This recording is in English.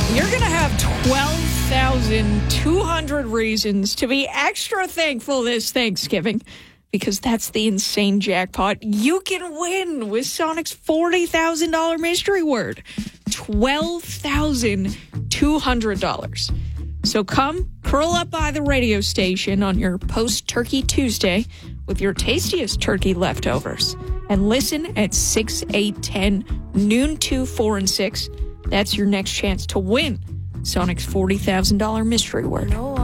You're going to have 12,200 reasons to be extra thankful this Thanksgiving, because that's the insane jackpot you can win with Sonic's $40,000 mystery word. $12,200. So come curl up by the radio station on your post-Turkey Tuesday with your tastiest turkey leftovers and listen at 6, 8, 10, noon 2, 4, and 6. That's your next chance to win Sonic's $40,000 mystery word.